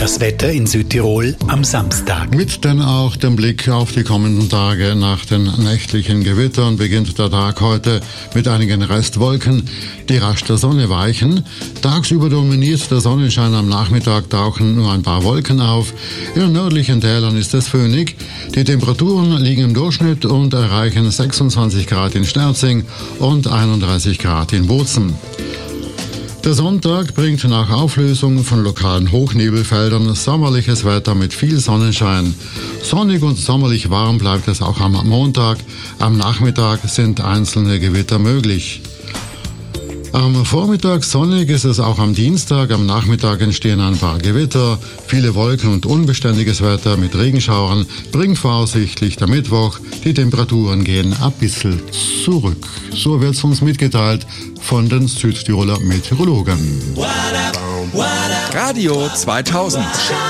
Das Wetter in Südtirol am Samstag. Mit dann auch dem Blick auf die kommenden Tage. Nach den nächtlichen Gewittern beginnt der Tag heute mit einigen Restwolken, die rasch der Sonne weichen. Tagsüber dominiert der Sonnenschein, am Nachmittag tauchen nur ein paar Wolken auf. In den nördlichen Tälern ist es föhnig. Die Temperaturen liegen im Durchschnitt und erreichen 26 Grad in Sterzing und 31 Grad in Bozen. Der Sonntag bringt nach Auflösung von lokalen Hochnebelfeldern sommerliches Wetter mit viel Sonnenschein. Sonnig und sommerlich warm bleibt es auch am Montag. Am Nachmittag sind einzelne Gewitter möglich. Am Vormittag sonnig ist es auch am Dienstag. Am Nachmittag entstehen ein paar Gewitter. Viele Wolken und unbeständiges Wetter mit Regenschauern bringt voraussichtlich der Mittwoch. Die Temperaturen gehen ein bisschen zurück. So wird es uns mitgeteilt von den Südtiroler Meteorologen. Radio 2000.